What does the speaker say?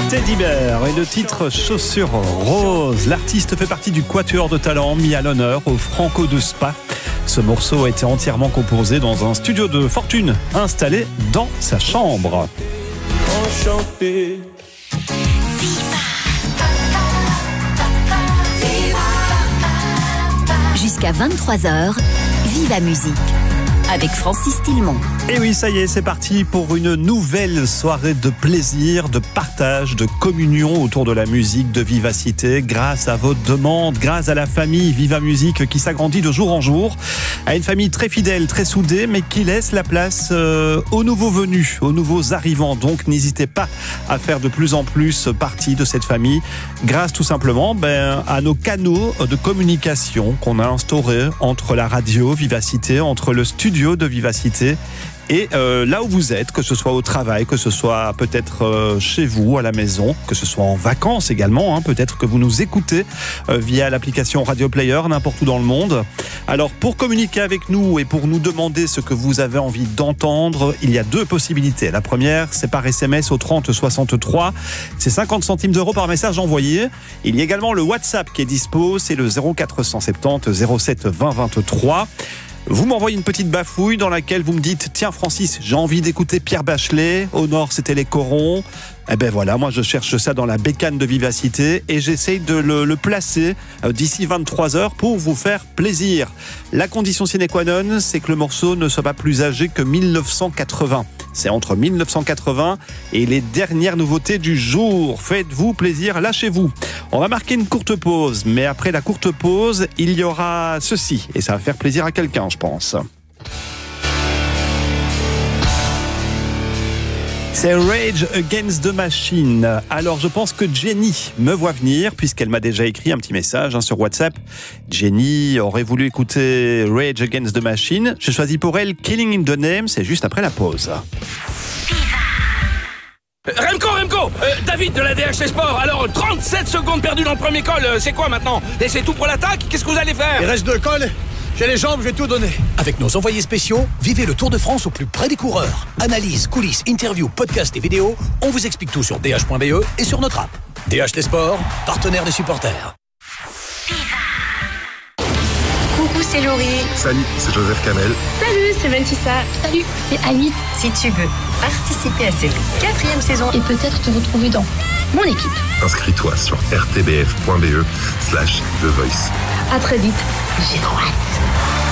Teddy Bear et le titre Chaussures Roses. L'artiste fait partie du quatuor de talent mis à l'honneur au Franco de Spa. Ce morceau a été entièrement composé dans un studio de fortune installé dans sa chambre. Enchanté. Jusqu'à 23h, Viva Musique avec Francis Tillemont. Et oui, ça y est, c'est parti pour une nouvelle soirée de plaisir, de partage, de communion autour de la musique de Vivacité, grâce à vos demandes, grâce à la famille Viva Musique qui s'agrandit de jour en jour, à une famille très fidèle, très soudée, mais qui laisse la place aux nouveaux venus, aux nouveaux arrivants. Donc n'hésitez pas à faire de plus en plus partie de cette famille, grâce tout simplement à nos canaux de communication qu'on a instaurés entre la radio Vivacité, entre le studio de Vivacité et là où vous êtes, que ce soit au travail, que ce soit peut-être chez vous, à la maison, que ce soit en vacances également, peut-être que vous nous écoutez via l'application Radio Player, n'importe où dans le monde. Alors pour communiquer avec nous et pour nous demander ce que vous avez envie d'entendre, il y a deux possibilités. La première, c'est par SMS au 30 63, c'est 50 centimes d'euros par message envoyé. Il y a également le WhatsApp qui est dispo, c'est le 0470 07 20 23. Vous m'envoyez une petite bafouille dans laquelle vous me dites « Tiens Francis, j'ai envie d'écouter Pierre Bachelet, au nord c'était les Corons ». Eh ben voilà, moi je cherche ça dans la bécane de Vivacité et j'essaye de le placer d'ici 23h pour vous faire plaisir. La condition sine qua non, c'est que le morceau ne soit pas plus âgé que 1980. C'est entre 1980 et les dernières nouveautés du jour. Faites-vous plaisir, lâchez-vous. On va marquer une courte pause, mais après la courte pause, il y aura ceci. Et ça va faire plaisir à quelqu'un, je pense. C'est Rage Against the Machine. Alors, je pense que Jenny me voit venir, puisqu'elle m'a déjà écrit un petit message sur WhatsApp. Jenny aurait voulu écouter Rage Against the Machine. J'ai choisi pour elle Killing in the Name, c'est juste après la pause. Remco, David de la DHT Sport. Alors, 37 secondes perdues dans le premier col, c'est quoi maintenant? Et c'est tout pour l'attaque? Qu'est-ce que vous allez faire? Il reste 2 cols. J'ai les jambes, je vais tout donner. Avec nos envoyés spéciaux, vivez le Tour de France au plus près des coureurs. Analyse, coulisses, interviews, podcasts et vidéos, on vous explique tout sur dh.be et sur notre app. DHT Sport, partenaire des supporters. Coucou, c'est Laurie. Salut, c'est Joseph Kamel. Salut, c'est Valtissa. Salut, c'est Annie. Si tu veux participer à cette 4e saison et peut-être te retrouver dans mon équipe, Inscris-toi sur rtbf.be/The Voice. À très vite. J'ai trop hâte.